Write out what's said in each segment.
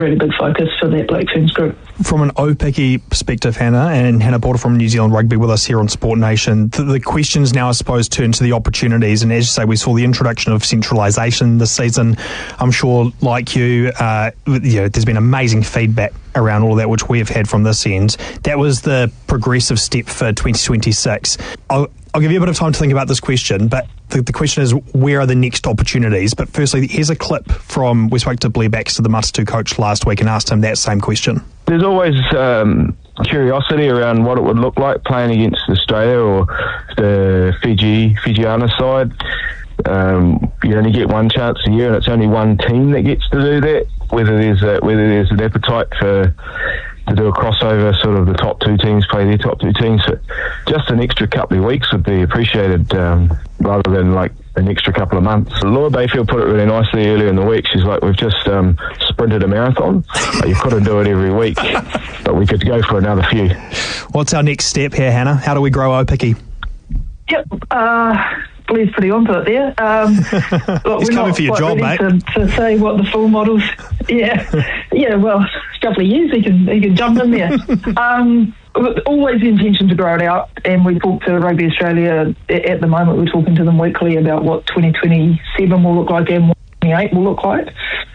really big focus for that Black Ferns group. From an Aupiki perspective, Hannah, and Hannah Porter from New Zealand Rugby with us here on Sport Nation, the questions now, I suppose, turn to the opportunities. And as you say, we saw the introduction of centralisation this season. I'm sure, like you, there's been amazing feedback around all of that, which we have had from this end. That was the progressive step for 2026. I'll give you a bit of time to think about this question, but the question is, where are the next opportunities? But firstly, here's a clip from, we spoke to Blair Baxter, the Matatu coach, last week and asked him that same question. There's always curiosity around what it would look like playing against Australia or the Fijiana side. You only get one chance a year, and it's only one team that gets to do that. Whether there's an appetite to do a crossover, sort of the top two teams play their top two teams. So just an extra couple of weeks would be appreciated, rather than like an extra couple of months. Laura Bayfield put it really nicely earlier in the week. She's like, we've just sprinted a marathon. You've got to do it every week, but we could go for another few. What's our next step here, Hannah? How do we grow Aupiki? Yep, Blair's pretty onto it there. Look, He's coming for your job, mate. To say what the full models. Yeah. Well, a couple of years he can jump in there. Always the intention to grow it out, and we talk to Rugby Australia at the moment. We're talking to them weekly about what 2027 will look like and what 2028 will look like.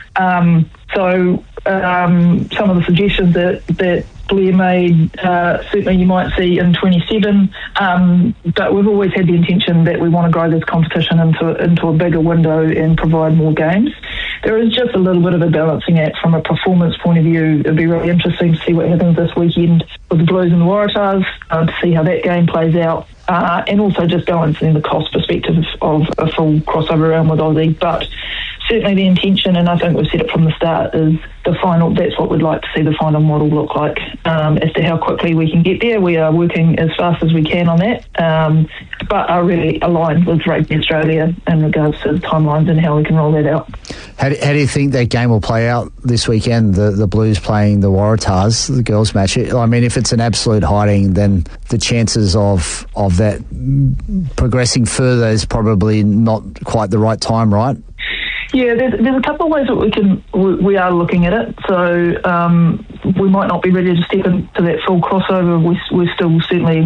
So some of the suggestions that Blair made, certainly you might see in 27, but we've always had the intention that we want to grow this competition into a bigger window and provide more games. There is just a little bit of a balancing act from a performance point of view. It'd be really interesting to see what happens this weekend with the Blues and the Waratahs, to see how that game plays out, and also just balancing the cost perspective of a full crossover round with Aussie. But certainly the intention, and I think we've said it from the start, is the final. That's what we'd like to see the final model look like. As to how quickly we can get there, we are working as fast as we can on that, but are really aligned with Rugby Australia in regards to the timelines and how we can roll that out. How do you think that game will play out this weekend, the Blues playing the Waratahs, the girls' match? I mean, if it's an absolute hiding, then the chances of that progressing further is probably not quite the right time, right? Yeah, there's a couple of ways that we are looking at it. So we might not be ready to step into that full crossover. We're still certainly